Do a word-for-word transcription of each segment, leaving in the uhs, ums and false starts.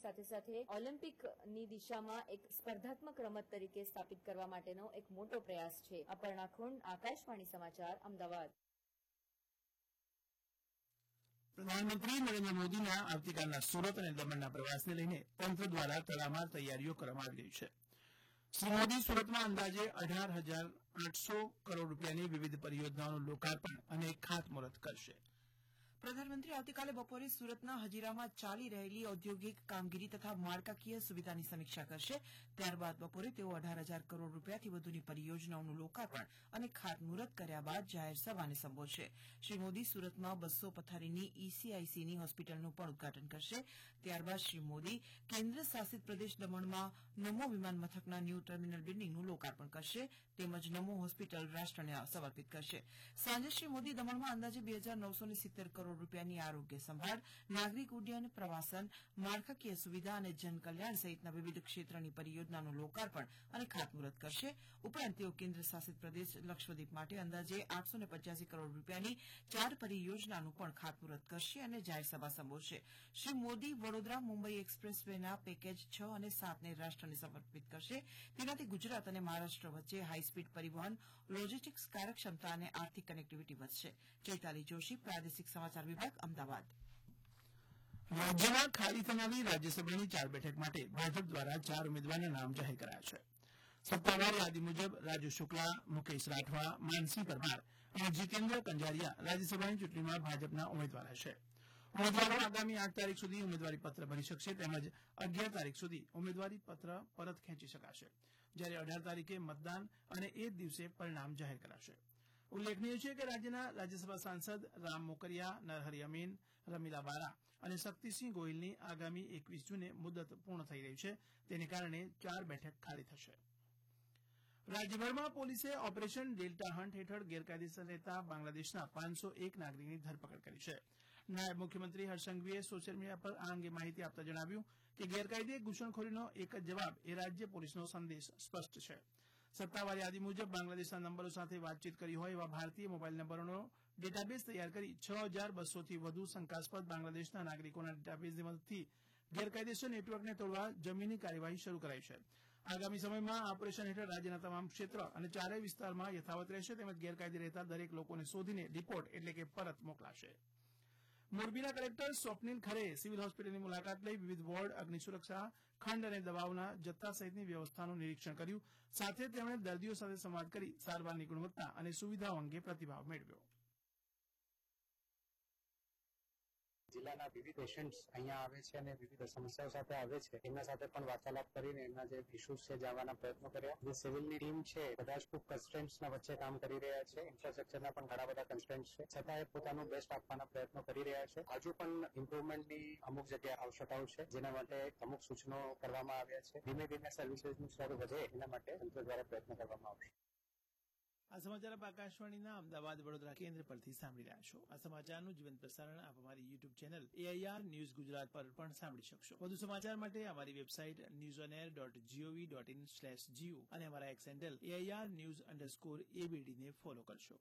સાથે સાથે ઓલિમ્પિકની દિશામાં એક સ્પર્ધાત્મક રમત તરીકે સ્થાપિત કરવા માટેનો એક મોટો પ્રયાસ છે. અપર્ણા ખુંડ, આકાશવાણી સમાચાર, અમદાવાદ. પ્રધાનમંત્રી નરેન્દ્ર મોદીના આવતીકાલના સુરત અને દમણના પ્રવાસને લઈને તંત્ર દ્વારા તડામાર તૈયારીઓ કરવામાં આવી રહી છે. શ્રી મોદી સુરતમાં અંદાજે અઢાર હજાર આઠસો કરોડ રૂપિયાની વિવિધ પરિયોજનાઓનું લોકાર્પણ અને ખાતમુહૂર્ત કરશે. પ્રધાનમંત્રી આવતીકાલે બપોરે સુરતના હજીરામાં ચાલી રહેલી ઔદ્યોગિક કામગીરી તથા માળખાકીય સુવિધાની સમીક્ષા કરશે. ત્યારબાદ બપોરે તેઓ અઢાર હજાર કરોડ રૂપિયાથી વધુની પરિયોજનાઓનું લોકાર્પણ અને ખાતમુહૂર્ત કર્યા બાદ જાહેર સભાને સંબોધશે. શ્રી મોદી સુરતમાં બસો પથારીની ઈસીઆઈસીની હોસ્પિટલનું પણ ઉદઘાટન કરશે. ત્યારબાદ શ્રી મોદી કેન્દ્ર શાસિત પ્રદેશ દમણમાં નમો વિમાન મથકના ન્યૂ ટર્મિનલ બિલ્ડિંગનું લોકાર્પણ કરશે તેમજ નમો હોસ્પિટલ રાષ્ટ્રને સમર્પિત કરશે. સાંજે શ્રી મોદી દમણમાં અંદાજે બે હજાર નવસો ને સિત્તેર કરોડ રૂપિયાની આરોગ્ય સંભાળ, નાગરિક ઉડ્ડયન, પ્રવાસન, માળખાકીય સુવિધા અને જનકલ્યાણ સહિતના વિવિધ ક્ષેત્રની પરિયોજનાનું લોકાર્પણ અને ખાતમુહૂર્ત કરશે. ઉપરાંત તેઓ કેન્દ્ર શાસિત પ્રદેશ લક્ષદ્વીપ માટે અંદાજે આઠસો ને પચ્યાસી કરોડ રૂપિયાની ચાર પરિયોજનાનું પણ ખાતમુહૂર્ત કરશે અને જાહેર સભા સંબોધશે. શ્રી મોદી વડોદરા મુંબઈ એક્સપ્રેસ વેના પેકેજ છ અને સાતને રાષ્ટ્રને સમર્પિત કરશે. તેનાથી ગુજરાત અને મહારાષ્ટ્ર વચ્ચે હાઈસ્પીડ પરિવહન, લોજિસ્ટિક્સ કાર્યક્ષમતા અને આર્થિક કનેક્ટિવિટી વધશે. ચૈતાલી જોશી, પ્રાદેશિક સમાચાર વિભાગ, અમદાવાદ. રાજ્યમાં ખાલી થનારી રાજ્યસભાની ચાર બેઠક માટે ભાજપ દ્વારા ચાર ઉમેદવારના નામ જાહેર કરાયા છે. સત્તાવાર યાદી મુજબ રાજુ શુક્લા, મુકેશ રાઠવા, માનસી પરમાર અને જીતેન્દ્ર કંજારિયા રાજ્યસભાની ચૂંટણીમાં ભાજપના ઉમેદવાર હશે. ઉમેદવારો આગામી આઠ તારીખ સુધી ઉમેદવારી પત્ર ભરી શકશે તેમજ અગિયાર તારીખ સુધી ઉમેદવારી પત્ર પરત ખેંચી શકાશે. જ્યારે અઢાર તારીખે મતદાન અને એ જ દિવસે પરિણામ જાહેર કરાશે. ઉલ્લેખનીય છે કે રાજ્યના રાજ્યસભા સાંસદ રામ મોકરિયા, નરહરી અમીન, રમીલા બારા અને શક્તિસિંહ ગોહિલની આગામી એકવીસ જૂને મુદત પૂર્ણ થઈ રહી છે. તેને કારણે ચાર બેઠક ખાલી થશે. રાજ્યભરમાં પોલીસે ઓપરેશન ડેલ્ટા હન્ટ હેઠળ ગેરકાયદેસર રહેતા બાંગ્લાદેશના પાંચસો એક નાગરિકની ધરપકડ કરી છે. નાયબ મુખ્યમંત્રી હર્ષ સંઘવીએ સોશિયલ મીડિયા પર આ અંગે માહિતી આપતા જણાવ્યું કે ગેરકાયદે ઘૂસણખોરીનો એક જ જવાબ એ રાજ્ય પોલીસનો સંદેશ સ્પષ્ટ છે. સત્તાવાર યાદી મુજબ બાંગ્લાદેશના નંબરો સાથે વાતચીત કરી હોય એવા ભારતીય મોબાઈલ નંબરોનો ડેટાબેઝ તૈયાર કરી છ હજાર બસોથી વધુ શંકાસ્પદ બાંગ્લાદેશના નાગરિકોના ડેટાબેઝની મદદથી ગેરકાયદેસર નેટવર્કને તોડવા જમીની કાર્યવાહી શરૂ કરાઈ છે. આગામી સમયમાં આ ઓપરેશન હેઠળ રાજ્યના તમામ ક્ષેત્ર અને ચારેય વિસ્તારમાં યથાવત રહેશે તેમજ ગેરકાયદે રહેતા દરેક લોકોને શોધીને રિપોર્ટ એટલે કે પરત મોકલાશે. મોરબીના કલેક્ટર સ્વપ્નિલ ખરેએ સિવિલ હોસ્પિટલની મુલાકાત લઈ વિવિધ વોર્ડ, અગ્નિ સુરક્ષા ખંડ અને દવાઓના જથ્થા સહિતની વ્યવસ્થાનું નિરીક્ષણ કર્યું. સાથે તેમણે દર્દીઓ સાથે સંવાદ કરી સારવારની ગુણવત્તા અને સુવિધાઓ અંગે પ્રતિભાવ મેળવ્યો. જિલ્લાના વિવિધ પેશન્ટ્સ અહીંયા આવે છે અને વિવિધ સમસ્યાઓ સાથે આવે છે. એમના સાથે પણ વાર્તાલાપ કરીને એમના જે ઇસ્યુઝ છે જાણવાના પ્રયત્નો કર્યા. જે સિવિલની ટીમ છે બધા જ ખૂબ કન્સ્ટ્રેન્ટ્સના વચ્ચે કામ કરી રહ્યા છે. ઇન્ફ્રાસ્ટ્રક્ચરના પણ ઘણા બધા કન્સ્ટ્રેન્ટ્સ છે, છતાં એ પોતાનું બેસ્ટ આપવાના પ્રયત્નો કરી રહ્યા છે. હજુ પણ ઇમ્પ્રુવમેન્ટની અમુક જગ્યાએ આવશ્યકતાઓ છે, જેના માટે અમુક સૂચનો કરવામાં આવ્યા છે. ધીમે ધીમે સર્વિસીસનું સ્તર વધે એના માટે તંત્ર દ્વારા પ્રયત્ન કરવામાં આવશે. આ સમાચાર આપ આકાશવાણીના અમદાવાદ વડોદરા કેન્દ્ર પરથી સાંભળી રહ્યા છો. આ સમાચારનું જીવંત પ્રસારણ આપ અમારી YouTube channel AIR news Gujarat પર પણ સાંભળી શકશો. વધુ સમાચાર માટે અમારી website news on air dot GOV dot in slash Jio અને અમારા x handle AIR news underscore એબીડીને follow કરશો.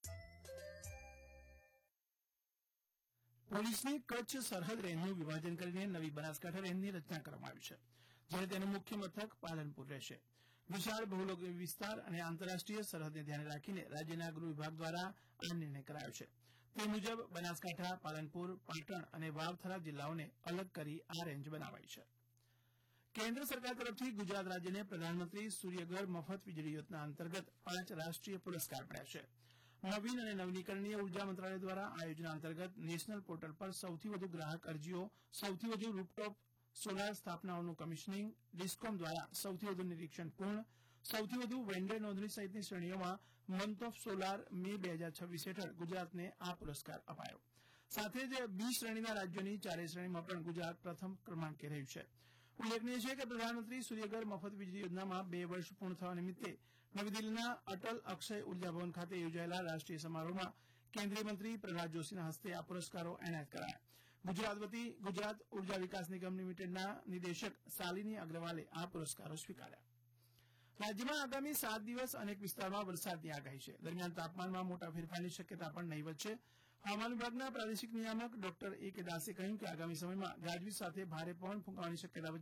પોલીસની કચ્છ સરહદ રેન્જનું વિભાજન કરીને નવી બનાસકાંઠા રેન્જની રચના કરવામાં આવી છે, જ્યારે તેનું મુખ્ય મથક પાલનપુર રહેશે. વિશાળ બહુલોકી વિસ્તાર અને આંતરરાષ્ટ્રીય સરહદને ધ્યાને રાખીને રાજ્યના ગૃહ વિભાગ દ્વારા આ નિર્ણય કરાયો છે. તે મુજબ બનાસકાંઠા, પાલનપુર, પાટણ અને વાવથરા જિલ્લાઓને અલગ કરી આ રેન્જ બનાવાઈ છે. કેન્દ્ર સરકાર તરફથી ગુજરાત રાજ્યને પ્રધાનમંત્રી સૂર્યઘર મફત વીજળી યોજના અંતર્ગત પાંચ રાષ્ટ્રીય પુરસ્કાર મળ્યા છે. નવીન અને નવીનીકરણીય ઉર્જા મંત્રાલય દ્વારા આ યોજના અંતર્ગત નેશનલ પોર્ટલ પર સૌથી વધુ ગ્રાહક અરજીઓ, સૌથી વધુ રૂફટોપ સોલાર સ્થાપનાઓનું કમિશનિંગ, ડિસ્કોમ દ્વારા સૌથી વધુ નિરીક્ષણ પૂર્ણ, સૌથી વધુ વેન્ડર નોંધણી સહિતની શ્રેણીઓમાં મંથ ઓફ સોલાર મે બે હજાર છવ્વીસ હેઠળ ગુજરાતને આ પુરસ્કાર અપાયો. સાથે જ બી શ્રેણીના રાજ્યોની ચારેય શ્રેણીમાં પણ ગુજરાત પ્રથમ ક્રમાંકે રહ્યું છે. ઉલ્લેખનીય છે કે પ્રધાનમંત્રી સૂર્યઘર મફત વીજળી યોજનામાં બે વર્ષ પૂર્ણ થવા નિમિત્તે નવી દિલ્હીના અટલ અક્ષય ઉર્જા ભવન ખાતે યોજાયેલા રાષ્ટ્રીય સમારોહમાં કેન્દ્રીય મંત્રી પ્રહલાદ જોશીના હસ્તે આ પુરસ્કારો એનાયત કરાયા. ગુજરાત વતી ગુજરાત ઉર્જા વિકાસ નિગમ લિમિટેડના નિદેશક શાલિની અગ્રવાલે આ પુરસ્કારો સ્વીકાર્યા. રાજ્યમાં આગામી સાત દિવસ અનેક વિસ્તારમાં વરસાદની આગાહી છે. દરમિયાન તાપમાનમાં મોટા ફેરફારની શક્યતા પણ નહીવત છે. હવામાન વિભાગના પ્રાદેશિક નિયામક ડોક્ટર એ કે દાસે કહ્યું કે આગામી સમયમાં ગાજવીજ સાથે ભારે પવન ફૂંકાવાની શક્યતા